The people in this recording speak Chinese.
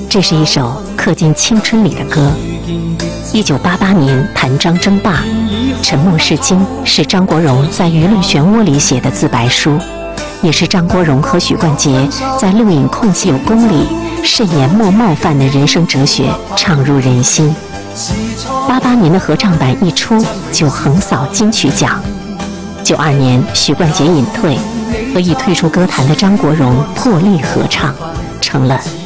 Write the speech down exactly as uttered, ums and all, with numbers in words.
这是一首刻进青春里的歌。一九八八年谭张争霸，沉默是金是张国荣在舆论漩涡里写的自白书，也是张国荣和许冠杰在录影空隙有功里慎言莫冒犯的人生哲学唱入人心。八八年的合唱版一出就横扫金曲奖。九二年许冠杰隐退，和已退出歌坛的张国荣破例合唱，成了